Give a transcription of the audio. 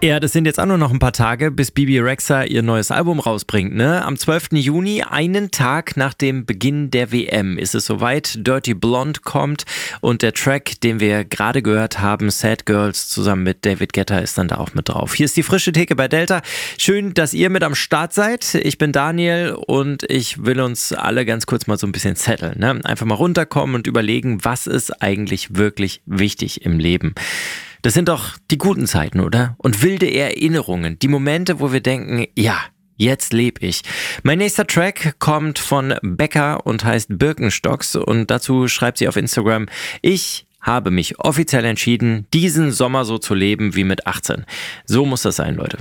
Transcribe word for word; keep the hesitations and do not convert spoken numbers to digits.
Ja, das sind jetzt auch nur noch ein paar Tage, bis Bibi Rexha ihr neues Album rausbringt, ne? Am zwölften Juni, einen Tag nach dem Beginn der W M, ist es soweit. Dirty Blonde kommt und der Track, den wir gerade gehört haben, Sad Girls, zusammen mit David Guetta, ist dann da auch mit drauf. Hier ist die frische Theke bei Delta. Schön, dass ihr mit am Start seid. Ich bin Daniel und ich will uns alle ganz kurz mal so ein bisschen zetteln, ne? Einfach mal runterkommen und überlegen, was ist eigentlich wirklich wichtig im Leben. Das sind doch die guten Zeiten, oder? Und wilde Erinnerungen, die Momente, wo wir denken, ja, jetzt lebe ich. Mein nächster Track kommt von Becca und heißt Birkenstocks und dazu schreibt sie auf Instagram: Ich habe mich offiziell entschieden, diesen Sommer so zu leben wie mit achtzehn. So muss das sein, Leute.